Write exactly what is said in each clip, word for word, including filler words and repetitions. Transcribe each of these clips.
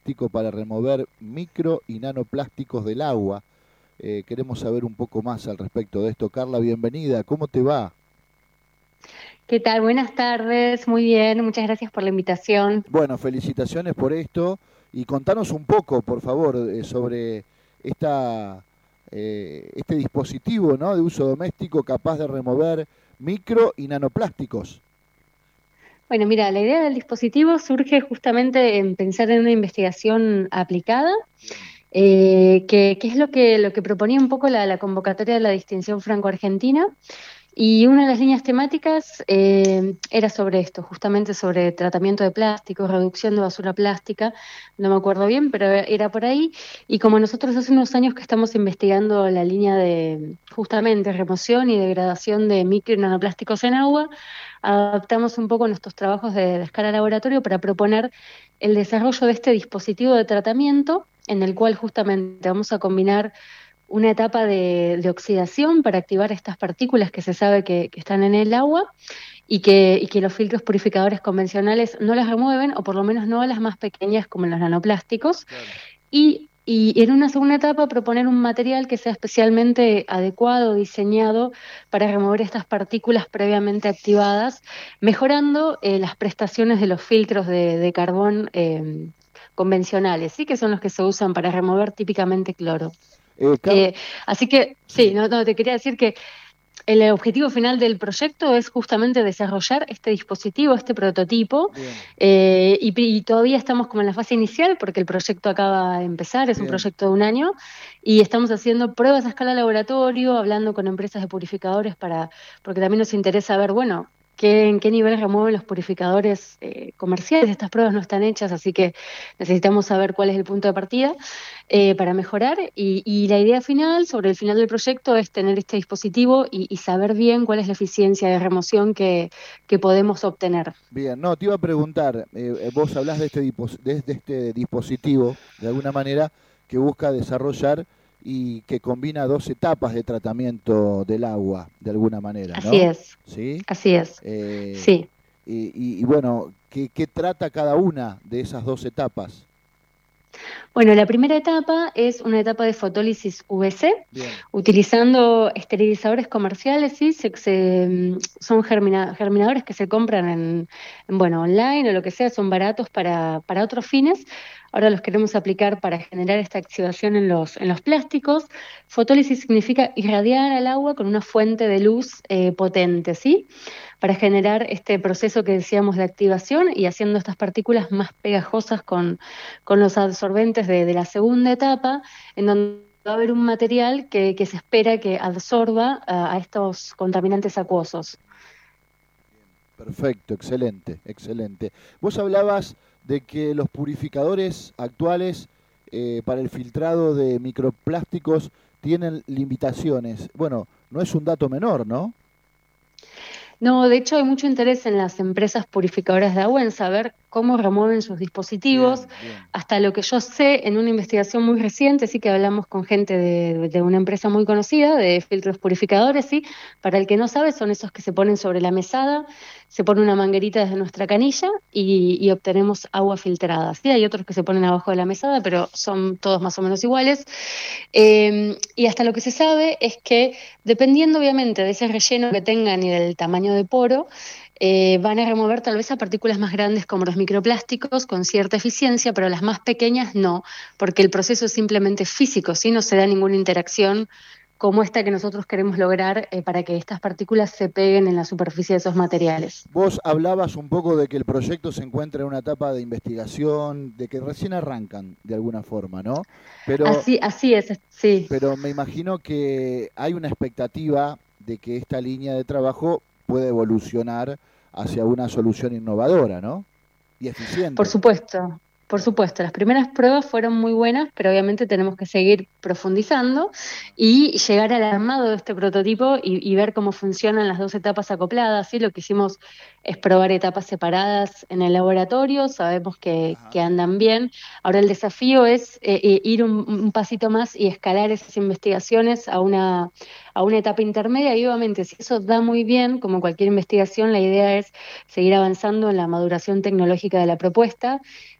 plástico para remover micro y nanoplásticos del agua. Eh, queremos saber un poco más al respecto de esto. Carla, bienvenida. ¿Cómo te va? ¿Qué tal? Buenas tardes, muy bien, muchas gracias por la invitación. Bueno, felicitaciones por esto y contanos un poco, por favor, eh, sobre esta, eh, este dispositivo, ¿no?, de uso doméstico capaz de remover micro y nanoplásticos. Bueno, mira, la idea del dispositivo surge justamente en pensar en una investigación aplicada, Bien. eh, que, que es lo que, lo que proponía un poco la, la convocatoria de la distinción franco-argentina. Y una de las líneas temáticas eh, era sobre esto, justamente sobre tratamiento de plásticos, reducción de basura plástica, no me acuerdo bien, pero era por ahí. Y como nosotros hace unos años que estamos investigando la línea de justamente remoción y degradación de micro y nanoplásticos en agua, adaptamos un poco nuestros trabajos de, de escala laboratorio para proponer el desarrollo de este dispositivo de tratamiento en el cual justamente vamos a combinar una etapa de, de oxidación para activar estas partículas que se sabe que, que están en el agua y que, y que los filtros purificadores convencionales no las remueven, o por lo menos no las más pequeñas como los nanoplásticos. Claro. Y, y en una segunda etapa proponer un material que sea especialmente adecuado, diseñado para remover estas partículas previamente activadas, mejorando eh, las prestaciones de los filtros de, de carbón eh, convencionales, ¿sí? Que son los que se usan para remover típicamente cloro. Eh, Carla, Eh, Así que, sí, sí, no, no, te quería decir que el objetivo final del proyecto es justamente desarrollar este dispositivo, este prototipo, bien, eh, y, y todavía estamos como en la fase inicial porque el proyecto acaba de empezar, es un bien. proyecto de un año, y estamos haciendo pruebas a escala laboratorio, hablando con empresas de purificadores para, porque también nos interesa ver, bueno, qué, en qué nivel remueven los purificadores eh, comerciales. Estas pruebas no están hechas, así que necesitamos saber cuál es el punto de partida eh, para mejorar. Y, y la idea final, sobre el final del proyecto, es tener este dispositivo y, y saber bien cuál es la eficiencia de remoción que, que podemos obtener. Bien, no, te iba a preguntar, eh, eh, vos hablás de este, dipos- de, de este dispositivo, de alguna manera, que busca desarrollar y que combina dos etapas de tratamiento del agua, de alguna manera, Así ¿no? es, ¿Sí? así es, Eh, sí. y, y- y bueno, ¿qué, qué trata cada una de esas dos etapas? Bueno, la primera etapa es una etapa de fotólisis U V C, Bien, utilizando esterilizadores comerciales, ¿sí? Se, se, mm, son germina- germinadores que se compran en, en, bueno, online o lo que sea, son baratos para, para otros fines. Ahora los queremos aplicar para generar esta activación en los, en los plásticos. Fotólisis significa irradiar al agua con una fuente de luz eh, potente, ¿sí? Para generar este proceso que decíamos de activación y haciendo estas partículas más pegajosas con, con los absorbentes de, de la segunda etapa, en donde va a haber un material que, que se espera que absorba a, a estos contaminantes acuosos. perfecto, excelente, excelente. Vos hablabas de que los purificadores actuales eh, para el filtrado de microplásticos tienen limitaciones. Bueno, no es un dato menor, ¿no? No, de hecho hay mucho interés en las empresas purificadoras de agua en saber cómo remueven sus dispositivos. Bien, bien. Hasta lo que yo sé, en una investigación muy reciente, sí que hablamos con gente de, de una empresa muy conocida de filtros purificadores, sí. Para el que no sabe, son esos que se ponen sobre la mesada, se pone una manguerita desde nuestra canilla y, y obtenemos agua filtrada. Sí, hay otros que se ponen abajo de la mesada, pero son todos más o menos iguales. Eh, y hasta lo que se sabe es que, dependiendo obviamente de ese relleno que tengan y del tamaño de poro, eh, van a remover tal vez a partículas más grandes como los microplásticos con cierta eficiencia, pero las más pequeñas no, porque el proceso es simplemente físico, ¿sí? No se da ninguna interacción como esta que nosotros queremos lograr eh, para que estas partículas se peguen en la superficie de esos materiales. Vos hablabas un poco de que el proyecto se encuentra en una etapa de investigación, de que recién arrancan de alguna forma, ¿no? Pero, Así, así es, sí. pero me imagino que hay una expectativa de que esta línea de trabajo pueda evolucionar hacia una solución innovadora, ¿no? Y Por eficiente. supuesto, por Claro. supuesto. Las primeras pruebas fueron muy buenas, pero obviamente tenemos que seguir profundizando Bueno, y llegar al armado de este prototipo y, y ver cómo funcionan las dos etapas acopladas. ¿Sí? Lo que hicimos es probar etapas separadas en el laboratorio, sabemos que, que ajá. andan bien. Ahora el desafío es eh, eh, ir un, un pasito más y escalar esas investigaciones a una, a una etapa intermedia. Y obviamente, si eso da muy bien, como cualquier investigación, la idea es seguir avanzando en la maduración tecnológica de la propuesta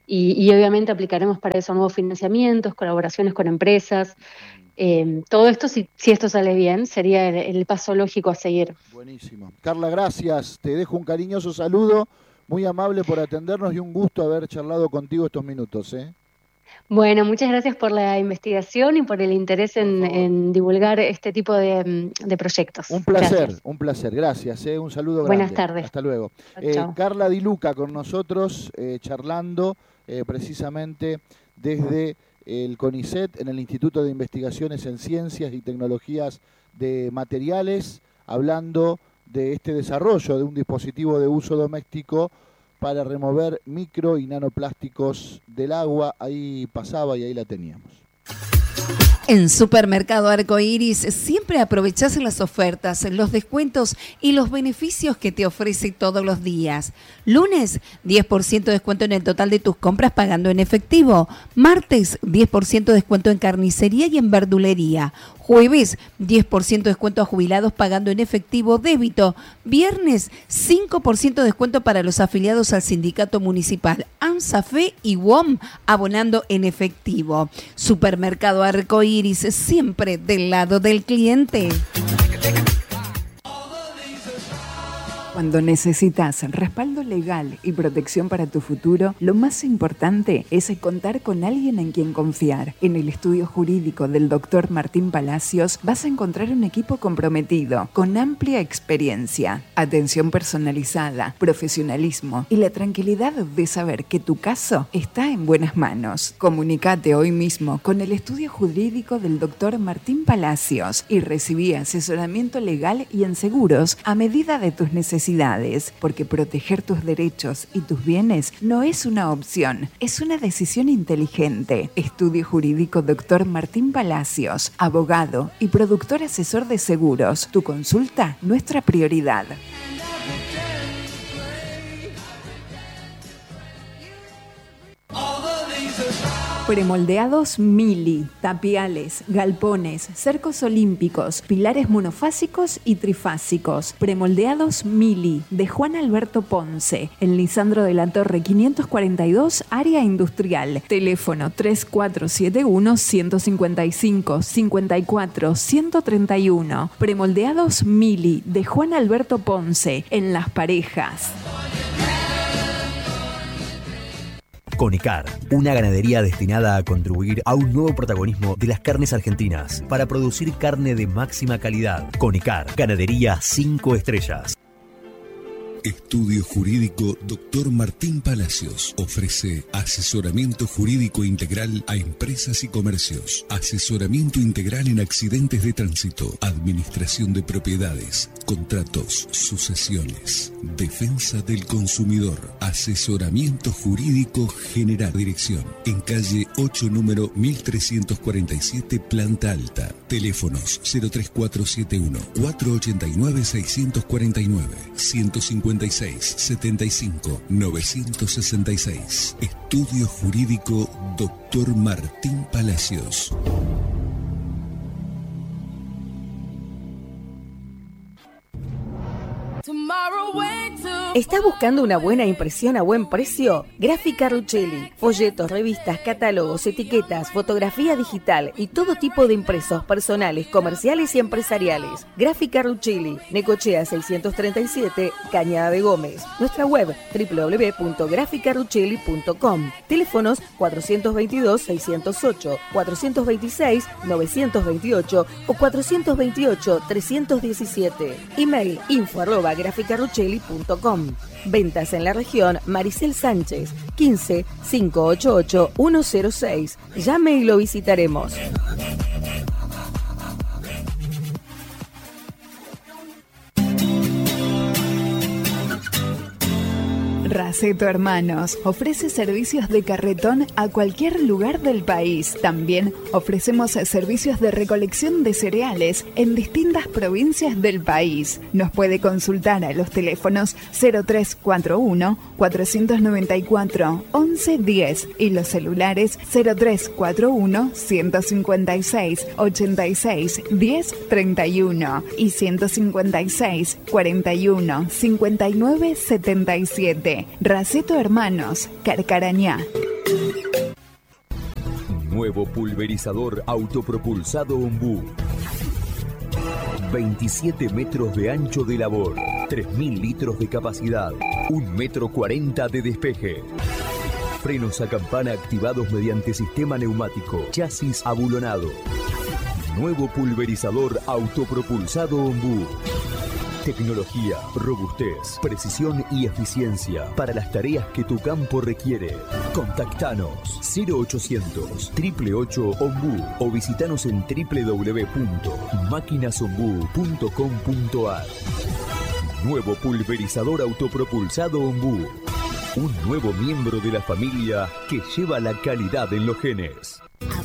y, y obviamente aplicaremos para eso nuevos financiamientos, colaboraciones con empresas. Eh, todo esto, si, si esto sale bien, sería el, el paso lógico a seguir. Buenísimo. Carla, gracias. Te dejo un cariñoso saludo. Muy amable por atendernos y un gusto haber charlado contigo estos minutos, ¿eh? Bueno, muchas gracias por la investigación y por el interés en, en divulgar este tipo de, de proyectos. Un placer, gracias. un placer. Gracias, ¿eh? Un saludo grande. Buenas tardes. Hasta luego. Chao, Eh, chao. Carla Di Luca con nosotros, eh, charlando eh, precisamente desde el CONICET, en el Instituto de Investigaciones en Ciencias y Tecnologías de Materiales, hablando de este desarrollo de un dispositivo de uso doméstico para remover micro y nanoplásticos del agua. Ahí pasaba y ahí la teníamos. En Supermercado Arcoiris siempre aprovechás las ofertas, los descuentos y los beneficios que te ofrece todos los días. Lunes, diez por ciento de descuento en el total de tus compras pagando en efectivo. Martes, diez por ciento de descuento en carnicería y en verdulería. Jueves, diez por ciento de descuento a jubilados pagando en efectivo débito. Viernes, cinco por ciento de descuento para los afiliados al sindicato municipal AMSAFE y W O M abonando en efectivo. Supermercado Arcoiris, siempre del lado del cliente. Cuando necesitas respaldo legal y protección para tu futuro, lo más importante es contar con alguien en quien confiar. En el estudio jurídico del doctor Martín Palacios vas a encontrar un equipo comprometido, con amplia experiencia, atención personalizada, profesionalismo y la tranquilidad de saber que tu caso está en buenas manos. Comunicate hoy mismo con el estudio jurídico del doctor Martín Palacios y recibí asesoramiento legal y en seguros a medida de tus necesidades. Porque proteger tus derechos y tus bienes no es una opción, es una decisión inteligente. Estudio Jurídico doctor Martín Palacios, abogado y productor asesor de seguros. Tu consulta, nuestra prioridad. Premoldeados Mili, tapiales, galpones, cercos olímpicos, pilares monofásicos y trifásicos. Premoldeados Mili, de Juan Alberto Ponce, en Lisandro de la Torre quinientos cuarenta y dos, área industrial. Teléfono tres cuatro siete uno, uno cinco cinco, cinco cuatro, uno tres uno. Premoldeados Mili, de Juan Alberto Ponce, en Las Parejas. Conicar, una ganadería destinada a contribuir a un nuevo protagonismo de las carnes argentinas para producir carne de máxima calidad. Conicar, ganadería cinco estrellas. Estudio Jurídico doctor Martín Palacios ofrece asesoramiento jurídico integral a empresas y comercios, asesoramiento integral en accidentes de tránsito, administración de propiedades, contratos, sucesiones, defensa del consumidor, asesoramiento jurídico general. Dirección en calle ocho, número mil trescientos cuarenta y siete, planta alta. Teléfonos cero tres cuatro siete uno, cuatro ocho nueve, seis cuatro nueve, ciento cincuenta y seis, setenta y cinco, novecientos sesenta y seis. Estudio Jurídico doctor Martín Palacios. ¿Estás buscando una buena impresión a buen precio? Gráfica Ruchelli. Folletos, revistas, catálogos, etiquetas, fotografía digital y todo tipo de impresos personales, comerciales y empresariales. Gráfica Ruchelli. Necochea seiscientos treinta y siete, Cañada de Gómez. Nuestra web doble u doble u doble u punto gráfica ruchelli punto com. Teléfonos cuatrocientos veintidós, seiscientos ocho, cuatrocientos veintiséis, novecientos veintiocho o cuatrocientos veintiocho, trescientos diecisiete. Email info arroba gráfica ruchelli punto com. Ventas en la región Maricel Sánchez, quince, cinco ocho ocho, uno cero seis. Llame y lo visitaremos. Raceto Hermanos ofrece servicios de carretón a cualquier lugar del país. También ofrecemos servicios de recolección de cereales en distintas provincias del país. Nos puede consultar a los teléfonos cero tres cuatro uno, cuatro nueve cuatro, once diez y los celulares cero tres cuatro uno, ciento cincuenta y seis, ochenta y seis, diez treinta y uno y ciento cincuenta y seis, cuarenta y uno, cincuenta y nueve setenta y siete. Raceto Hermanos, Carcarañá. Nuevo pulverizador autopropulsado Ombú. veintisiete metros de ancho de labor, tres mil litros de capacidad, un metro cuarenta de despeje. Frenos a campana activados mediante sistema neumático, chasis abulonado. Nuevo pulverizador autopropulsado Ombú. Tecnología, robustez, precisión y eficiencia para las tareas que tu campo requiere. Contactanos cero ochocientos, ocho ocho ocho, Ombú o visitanos en doble u doble u doble u punto máquinas ombú punto com punto a r. Nuevo pulverizador autopropulsado Ombú. Un nuevo miembro de la familia que lleva la calidad en los genes.